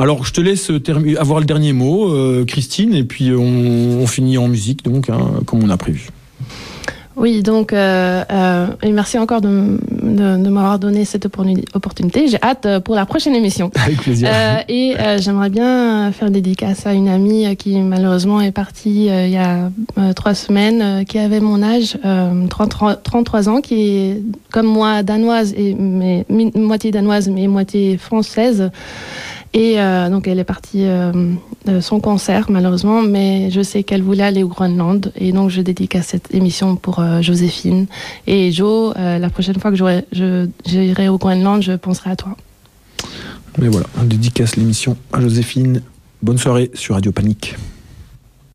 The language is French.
Alors, je te laisse avoir le dernier mot, Christine, et puis on finit en musique, donc, comme on a prévu. Oui, donc, et merci encore de m'avoir donné cette opportunité. J'ai hâte pour la prochaine émission. Avec plaisir. Et j'aimerais bien faire une dédicace à une amie qui malheureusement est partie il y a 3 semaines, qui avait mon âge, 33 ans, qui est comme moi danoise, mais moitié danoise mais moitié française. Et donc elle est partie de son cancer malheureusement, mais je sais qu'elle voulait aller au Groenland et donc je dédicace cette émission pour Joséphine. Et Jo, la prochaine fois que j'irai au Groenland, je penserai à toi. Mais voilà, on dédicace l'émission à Joséphine. Bonne soirée sur Radio Panique.